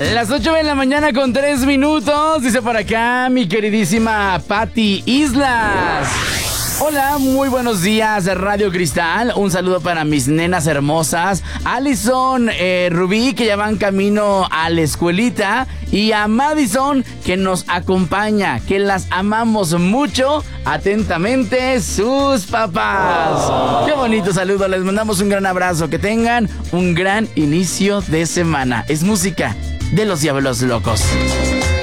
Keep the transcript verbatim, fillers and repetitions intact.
Las ocho de la mañana con tres minutos. Dice por acá mi queridísima Patti Islas. Hola, muy buenos días, Radio Cristal. Un saludo para mis nenas hermosas, Alison, eh, Rubí, que ya van camino a la escuelita, y a Madison, que nos acompaña, que las amamos mucho. Atentamente, sus papás. Oh. Qué bonito saludo, les mandamos un gran abrazo. Que tengan un gran inicio de semana. Es música de los Diablos Locos.